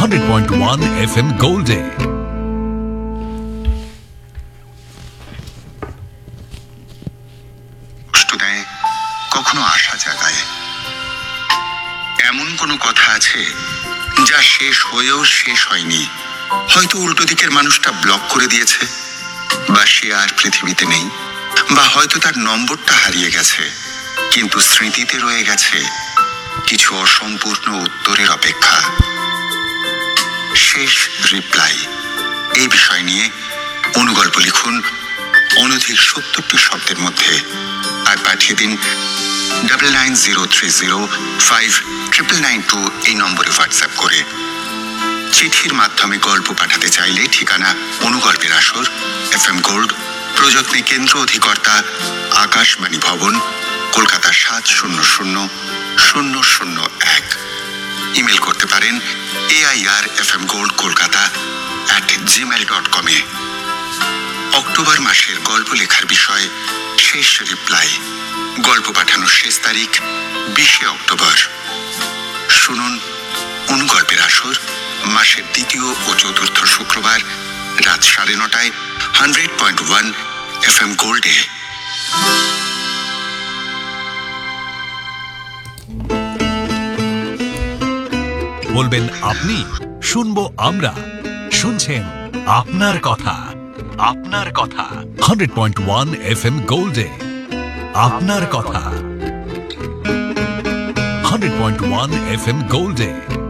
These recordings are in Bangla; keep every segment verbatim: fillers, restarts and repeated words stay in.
Hundred point one F M গোল্ডে। কখনো আশা জাগায়, এমন কোনো কথা আছে যা শেষ হয়েও শেষ হয়নি। হয়তো উল্টো দিকের মানুষটা ব্লক করে দিয়েছে, বা সে আর পৃথিবীতে নেই, বা হয়তো তার নম্বরটা হারিয়ে গেছে, কিন্তু স্মৃতিতে রয়ে গেছে কিছু অসম্পূর্ণ উত্তরের অপেক্ষা। শেষ রিপ্লাই, এই বিষয় নিয়ে অনুগল্প লিখুন অনধিক সত্তরটি শব্দের মধ্যে, আর পাঠিয়ে দিন double nine zero three zero five triple nine two এই নম্বরে হোয়াটসঅ্যাপ করে। চিঠির মাধ্যমে গল্প পাঠাতে চাইলে ঠিকানা অনুগল্পের আসর, এফ এম গোল্ড, প্রযত্নে কেন্দ্র অধিকর্তা আকাশবাণী ভবন, কলকাতা সাত শূন্য শূন্য শূন্য শূন্য এক। ইমেল করতে পারেন AIR F M gold Kolkata at Gmail dot কমে। অক্টোবর মাসের গল্প লেখার বিষয় শেষ রিপ্লাই। গল্প পাঠানোর শেষ তারিখ বিশে অক্টোবর। শুনুন অনুগল্পের আসর মাসের দ্বিতীয় ও চতুর্থ শুক্রবার রাত সাড়ে নটায় hundred point one F M গোল্ডে। বলবেন আপনি, শুনবো আমরা। শুনছেন আপনার কথা, আপনার কথা hundred point one F M গোল্ডে। আপনার কথা hundred point one F M গোল্ডে।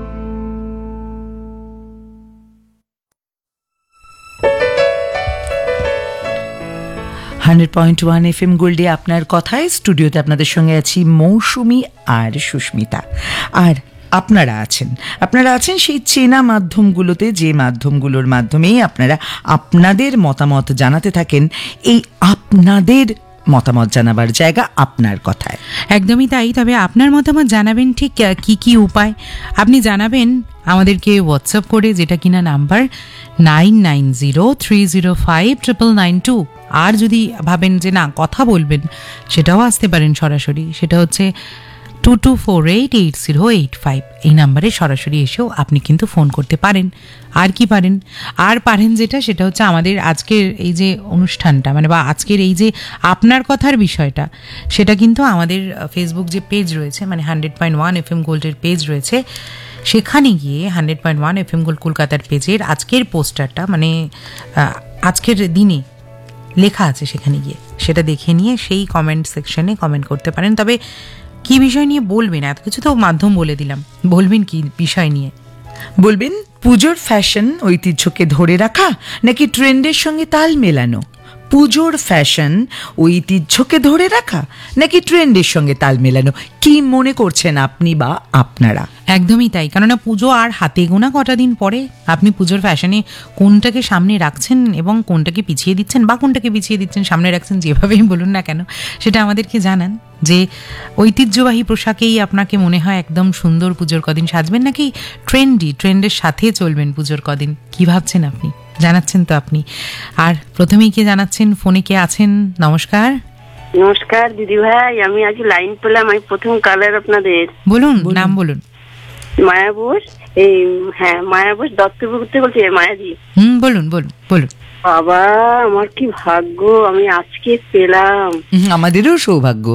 Hundred point one F M গোল্ডে আপনার কথায় স্টুডিওতে আপনাদের সঙ্গে আছি মৌসুমী আর সুস্মিতা। আর আপনারা আছেন আপনারা আছেন সেই চেনা মাধ্যমগুলোতে, যে মাধ্যমগুলোর মাধ্যমেই আপনারা আপনাদের মতামত জানাতে থাকেন। এই আপনাদের মতামত জানাবার জায়গা আপনার কথায়। একদমই তাই। তবে আপনার মতামত জানাবেন ঠিক কি কি উপায় আপনি জানাবেন আমাদেরকে হোয়াটসঅ্যাপ করে, যেটা কিনা number nine nine zero three zero five triple nine two. আর যদি ভাবেন যে না কথা বলবেন, সেটাও আসতে পারেন সরাসরি, সেটা হচ্ছে two two four eight eight zero eight five. এই নাম্বারে সরাসরি এসেও আপনি কিন্তু ফোন করতে পারেন। আর কি পারেন, আর পারেন যেটা, সেটা হচ্ছে আমাদের আজকের এই যে অনুষ্ঠানটা, মানে বা আজকের এই যে আপনার কথার বিষয়টা, সেটা কিন্তু আমাদের ফেসবুক যে পেজ রয়েছে, মানে hundred point one F M গোল্ডের পেজ রয়েছে, সেখানে গিয়ে hundred point one F M gold কলকাতার পেজের আজকের পোস্টারটা, মানে আজকের দিনে লেখা আছে, সেখানে গিয়ে সেটা দেখে নিয়ে সেই কমেন্ট সেকশনে কমেন্ট করতে পারেন। তবে কি বিষয় নিয়ে বলবেন, এত কিছু তো মাধ্যম বলে দিলাম, বলবেন কি বিষয় নিয়ে? বলবেন পুজোর ফ্যাশন ঐতিহ্যকে ধরে রাখা নাকি ট্রেন্ডের সঙ্গে তাল মেলানো? পুজোর ফ্যাশন ঐতিহ্যকে ধরে রাখা নাকি ট্রেন্ডের সঙ্গে তাল মেলানো? কি মনে করছেন আপনি বা আপনারা? একদমই তাই, কেননা পুজো আর হাতে গোনা কটা দিন পরে। আপনি পুজোর ফ্যাশনে কোনটাকে সামনে রাখছেন এবং কোনটাকে পিছিয়ে দিচ্ছেন, বা কোনটাকে পিছিয়ে দিচ্ছেন সামনে রাখছেন, যেভাবেই বলুন না কেন, সেটা আমাদেরকে জানান। যে ঐতিহ্যবাহী পোশাকেই আপনাকে মনে হয় একদম সুন্দর পুজোর কদিন সাজবেন, নাকি ট্রেন্ডি ট্রেন্ডের সাথে চলবেন পুজোর কদিন? কি ভাবছেন আপনি? জানাচ্ছেন তো আপনি। আর প্রথমেই কে জানাচ্ছেন, ফোনে কে আছেন? নমস্কার। নমস্কার দিদি ভাই, আমি আজ লাইন পেলাম, আমি প্রথম কালার আপনাদের। বলুন, নাম বলুন। মায়া বোস, এই হ্যাঁ মায়া বোস দত্তপুকুর থেকে বলছি, মায়াজি। হুম, বলুন বলুন বলুন। বাবা, আমার কি ভাগ্য, আমি আজকে পেলাম। আমাদেরও সৌভাগ্য।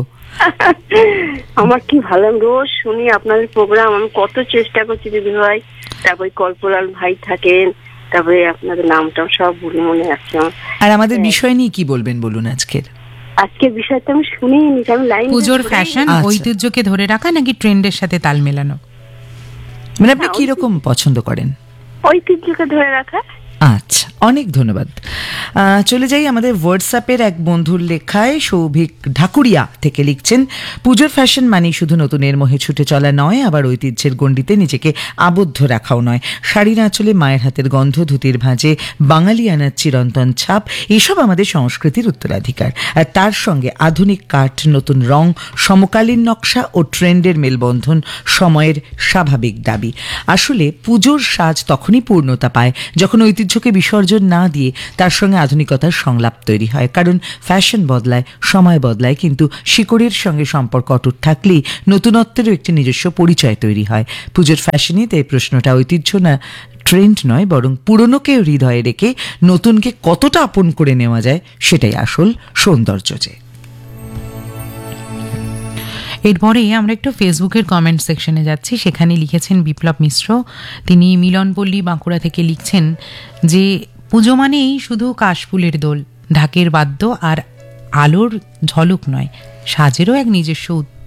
আমার কি ভালো, রোজ শুনি আপনাদের প্রোগ্রাম, আমি কত চেষ্টা করছি দিদি ভাই। তারপরে কল্পলাল ভাই থাকেন, তারপরে আপনাদের নামটাও সব ভুলে মনে আছে। আর আমাদের বিষয় নিয়ে কি বলবেন বলুন আজকের? আজকের বিষয়টা আমি শুনিনি, আমি লাইন। পুজোর ফ্যাশন ঐতিহ্যকে ধরে রাখা নাকি ট্রেন্ডের সাথে তাল মেলানো? মানে আপনি কি রকম পছন্দ করেন? ঐতিহ্যকে ধরে রাখা। আচ্ছা, অনেক ধন্যবাদ। চলে যাই আমাদের হোয়াটসঅ্যাপের এক বন্ধুর লেখায়। সৌভিক ঢাকুরিয়া থেকে লিখছেন, পুজোর ফ্যাশন মানে শুধু নতুনের মোহে ছুটে চলা নয়, আবার ঐতিহ্যের গণ্ডিতে নিজেকে আবদ্ধ রাখাও নয়। শাড়ির আঁচলে মায়ের হাতের গন্ধ, ধুতির ভাঁজে বাঙালিয়ানার চিরন্তন ছাপ, এসব আমাদের সংস্কৃতির উত্তরাধিকার। আর তার সঙ্গে আধুনিক কাঠ, নতুন রং, সমকালীন নকশা ও ট্রেন্ডের মেলবন্ধন সময়ের স্বাভাবিক দাবি। আসলে পুজোর সাজ তখনই পূর্ণতা পায় যখন ঐতিহ্য ঐতিহ্যকে বিসর্জন না দিয়ে তার সঙ্গে আধুনিকতার সংলাপ তৈরি হয়। কারণ ফ্যাশন বদলায়, সময় বদলায়, কিন্তু শিকড়ের সঙ্গে সম্পর্ক অটুট থাকলেই নতুনত্বেরও একটি নিজস্ব পরিচয় তৈরি হয়। পুজোর ফ্যাশনে তাই প্রশ্নটা ঐতিহ্য না ট্রেন্ড নয়, বরং পুরনোকে হৃদয়ে রেখে নতুনকে কতটা আপন করে নেওয়া যায় সেটাই আসল সৌন্দর্য। যে এরপরে আমরা একটু ফেসবুকের কমেন্ট সেকশনে যাচ্ছি। সেখানে লিখেছেন বিপ্লব মিশ্র। তিনি মিলনপল্লী বাঁকুড়া থেকে লিখছেন যে পুজো মানেই শুধু কাশফুলের দোল, ঢাকের বাদ্য আর আলোর ঝলক নয়, সাজেরও এক নিজস্ব